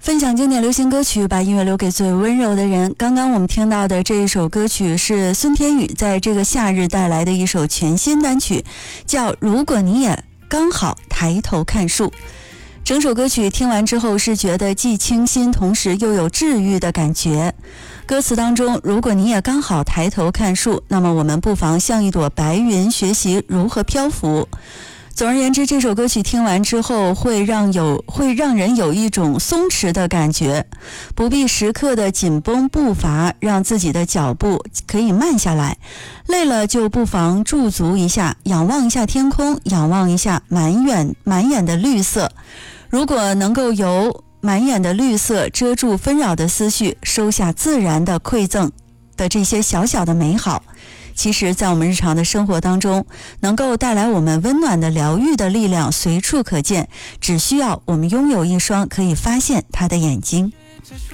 分享经典流行歌曲，把音乐留给最温柔的人。刚刚我们听到的这一首歌曲是孙天宇在这个夏日带来的一首全新单曲，叫《如果你也刚好抬头看树》。整首歌曲听完之后是觉得既清新，同时又有治愈的感觉。歌词当中，如果你也刚好抬头看树，那么我们不妨像一朵白云，学习如何漂浮。总而言之，这首歌曲听完之后会让人有一种松弛的感觉，不必时刻的紧绷步伐，让自己的脚步可以慢下来。累了就不妨驻足一下，仰望一下天空，仰望一下满眼的绿色。如果能够由满眼的绿色遮住纷扰的思绪，收下自然的馈赠的这些小小的美好，其实在我们日常的生活当中，能够带来我们温暖的疗愈的力量随处可见，只需要我们拥有一双可以发现它的眼睛。